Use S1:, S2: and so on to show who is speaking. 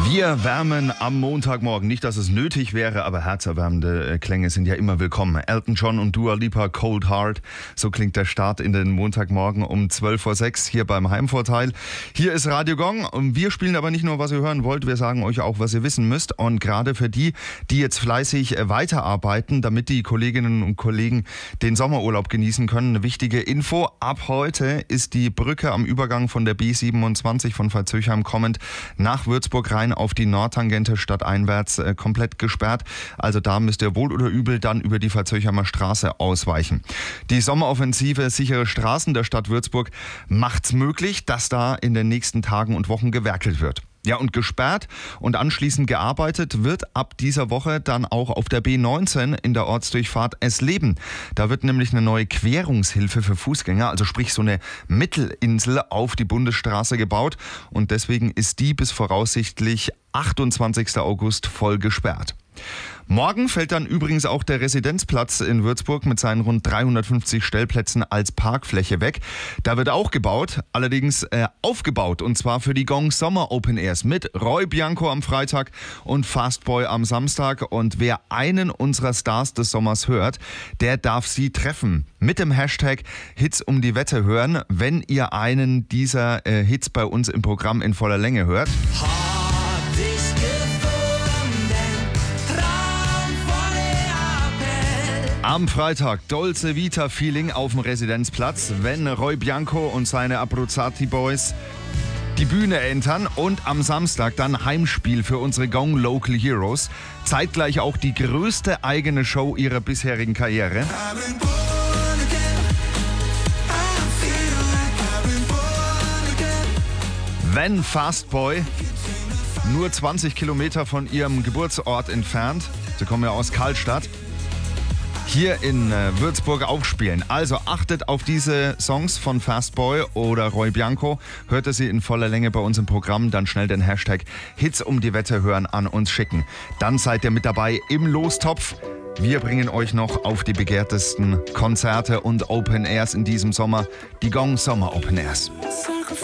S1: Wir wärmen am Montagmorgen. Nicht, dass es nötig wäre, aber herzerwärmende Klänge sind ja immer willkommen. Elton John und Dua Lipa, Cold Heart. So klingt der Start in den Montagmorgen um 12:06 Uhr hier beim Heimvorteil. Hier ist Radio Gong und wir spielen aber nicht nur, was ihr hören wollt, wir sagen euch auch, was ihr wissen müsst. Und gerade für die jetzt fleißig weiterarbeiten, damit die Kolleginnen und Kollegen den Sommerurlaub genießen können, eine wichtige Info. Ab heute ist die Brücke am Übergang von der B27 von Veitshöchheim kommend nach Würzburg rein auf die Nordtangente stadteinwärts komplett gesperrt. Also da müsst ihr wohl oder übel dann über die Veitshöchheimer Straße ausweichen. Die Sommeroffensive Sichere Straßen der Stadt Würzburg macht's möglich, dass da in den nächsten Tagen und Wochen gewerkelt wird. Ja, und gesperrt und anschließend gearbeitet wird ab dieser Woche dann auch auf der B19 in der Ortsdurchfahrt Essleben. Da wird nämlich eine neue Querungshilfe für Fußgänger, also sprich so eine Mittelinsel auf die Bundesstraße gebaut. Und deswegen ist die bis voraussichtlich 28. August voll gesperrt. Morgen fällt dann übrigens auch der Residenzplatz in Würzburg mit seinen rund 350 Stellplätzen als Parkfläche weg. Da wird auch gebaut, allerdings aufgebaut, und zwar für die Gong Sommer Open Airs mit Roy Bianco am Freitag und Fastboy am Samstag. Und wer einen unserer Stars des Sommers hört, der darf sie treffen. Mit dem Hashtag Hits um die Wette hören, wenn ihr einen dieser Hits bei uns im Programm in voller Länge hört. Am Freitag Dolce Vita Feeling auf dem Residenzplatz, wenn Roy Bianco und seine Abruzzati Boys die Bühne entern, und am Samstag dann Heimspiel für unsere Gong Local Heroes. Zeitgleich auch die größte eigene Show ihrer bisherigen Karriere. Wenn Fastboy nur 20 Kilometer von ihrem Geburtsort entfernt, sie kommen ja aus Karlstadt, hier in Würzburg aufspielen. Also achtet auf diese Songs von Fastboy oder Roy Bianco. Hört ihr sie in voller Länge bei uns im Programm, dann schnell den Hashtag Hits um die Wette hören an uns schicken. Dann seid ihr mit dabei im Lostopf. Wir bringen euch noch auf die begehrtesten Konzerte und Open Airs in diesem Sommer, die Gong Sommer Open Airs.